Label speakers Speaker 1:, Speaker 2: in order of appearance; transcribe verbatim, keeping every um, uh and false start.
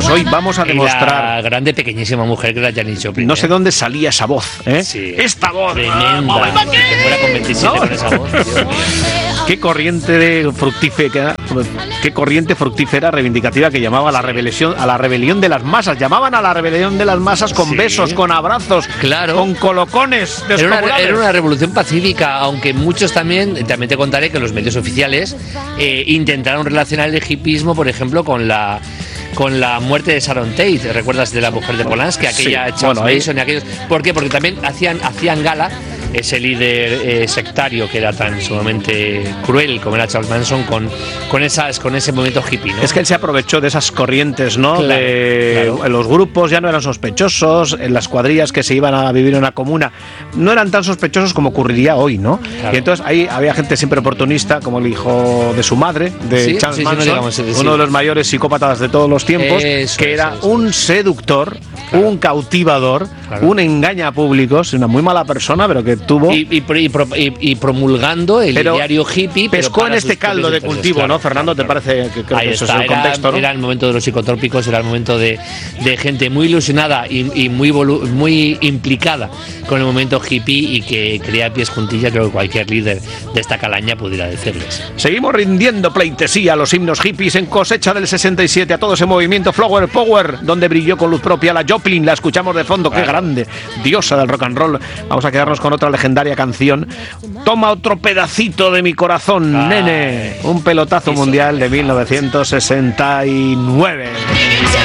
Speaker 1: Pues hoy vamos a demostrar.
Speaker 2: La grande, pequeñísima mujer que era Janis Joplin.
Speaker 1: No sé
Speaker 2: ¿eh?
Speaker 1: dónde salía esa voz, ¿eh?
Speaker 2: Sí.
Speaker 1: Esta voz.
Speaker 2: Tremenda. Que fuera con veintisiete, ¿no? Con esa voz. Dios mío.
Speaker 1: Qué corriente de fructífera, qué corriente fructífera reivindicativa que llamaba a la rebelión, a la rebelión de las masas. Llamaban a la rebelión de las masas con
Speaker 2: Sí.
Speaker 1: besos, con abrazos,
Speaker 2: claro.
Speaker 1: con colocones.
Speaker 2: Era una, era una revolución pacífica, aunque muchos también, también te contaré que los medios oficiales eh, intentaron relacionar el hippismo, por ejemplo, con la con la muerte de Sharon Tate. ¿Recuerdas de la mujer de Polanski? Aquella
Speaker 1: Sí.
Speaker 2: Charles
Speaker 1: Bueno,
Speaker 2: Manson y aquellos. ¿Por qué? Porque también hacían hacían gala ese líder eh, sectario que era tan sumamente cruel como era Charles Manson con con esas con ese movimiento hippie, ¿no?
Speaker 1: Es que él se aprovechó de esas corrientes, ¿no?
Speaker 2: Claro,
Speaker 1: de
Speaker 2: claro.
Speaker 1: Los grupos ya no eran sospechosos, en las cuadrillas que se iban a vivir en una comuna no eran tan sospechosos como ocurriría hoy, ¿no?
Speaker 2: Claro.
Speaker 1: Y entonces ahí había gente siempre oportunista, como el hijo de su madre, de
Speaker 2: Sí,
Speaker 1: Charles
Speaker 2: sí, sí, no
Speaker 1: Manson,
Speaker 2: digamos, sí, sí.
Speaker 1: uno de los mayores psicópatas de todos los tiempos,
Speaker 2: Eso
Speaker 1: que
Speaker 2: es,
Speaker 1: era
Speaker 2: eso
Speaker 1: un seductor,
Speaker 2: Claro.
Speaker 1: un cautivador,
Speaker 2: Claro.
Speaker 1: un engaña a públicos, una muy mala persona, pero que tuvo...
Speaker 2: Y, y, pro- y pro- y- y promulgando el
Speaker 1: Pero
Speaker 2: diario hippie. pero
Speaker 1: pescó en
Speaker 2: para
Speaker 1: este
Speaker 2: sus
Speaker 1: caldo
Speaker 2: propios
Speaker 1: de
Speaker 2: intereses,
Speaker 1: cultivo,
Speaker 2: claro,
Speaker 1: ¿no, Fernando?
Speaker 2: claro,
Speaker 1: ¿Te parece que, que
Speaker 2: Ahí
Speaker 1: eso
Speaker 2: está,
Speaker 1: es el
Speaker 2: era,
Speaker 1: contexto, ¿no?
Speaker 2: era el momento de los psicotrópicos, era el momento de, de gente muy ilusionada y, y muy volu- muy implicada con el momento hippie y que creía pies juntillas. Creo que cualquier líder de esta calaña pudiera decirles.
Speaker 1: Seguimos rindiendo pleitesía a los himnos hippies en cosecha del sesenta y siete, a todo ese movimiento Flower Power, donde brilló con luz propia la Joplin. La escuchamos de fondo,
Speaker 2: Claro.
Speaker 1: qué grande, diosa del rock and roll. Vamos a quedarnos con otra legendaria canción. Toma otro pedacito de mi corazón,
Speaker 2: Ay.
Speaker 1: nene. Un pelotazo
Speaker 2: Eso.
Speaker 1: mundial de mil novecientos sesenta y nueve.